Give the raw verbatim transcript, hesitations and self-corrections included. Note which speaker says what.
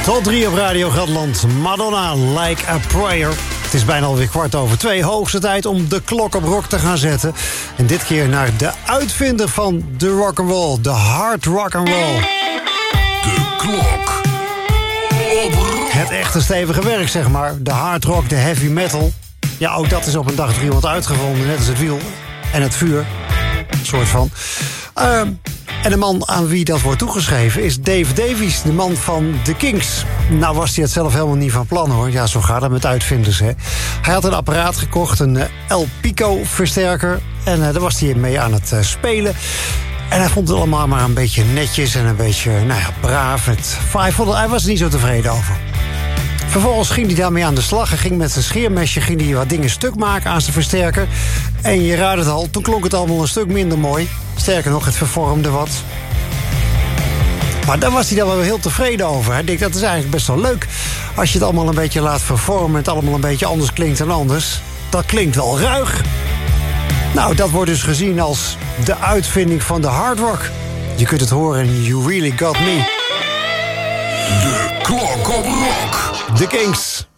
Speaker 1: Tot drie op Radio Gelderland. Madonna, Like a Prayer. Het is bijna alweer kwart over twee. Hoogste tijd om de klok op rock te gaan zetten. En dit keer naar de uitvinder van de rock'n'roll. De hard rock'n'roll.
Speaker 2: De klok op rock.
Speaker 1: Het echte stevige werk, zeg maar. De hard rock, de heavy metal. Ja, ook dat is op een dag door iemand uitgevonden. Net als het wiel en het vuur. Een soort van. Uh, En de man aan wie dat wordt toegeschreven is Dave Davies, de man van The Kinks. Nou was hij het zelf helemaal niet van plan, hoor. Ja, zo gaat het met uitvinders, hè. Hij had een apparaat gekocht, een uh, El Pico-versterker. En uh, daar was hij mee aan het uh, spelen. En hij vond het allemaal maar een beetje netjes en een beetje, nou ja, braaf. Het, hij, vond het, hij was er niet zo tevreden over. Vervolgens ging hij daarmee aan de slag. Hij ging met zijn scheermesje ging hij wat dingen stuk maken aan zijn versterker. En je raadt het al, toen klonk het allemaal een stuk minder mooi. Sterker nog, het vervormde wat. Maar daar was hij dan wel heel tevreden over. Hij denkt, dat is eigenlijk best wel leuk. Als je het allemaal een beetje laat vervormen... en het allemaal een beetje anders klinkt dan anders. Dat klinkt wel ruig. Nou, dat wordt dus gezien als de uitvinding van de hard rock. Je kunt het horen in You Really Got Me.
Speaker 2: De klok op rock.
Speaker 1: The Kinks.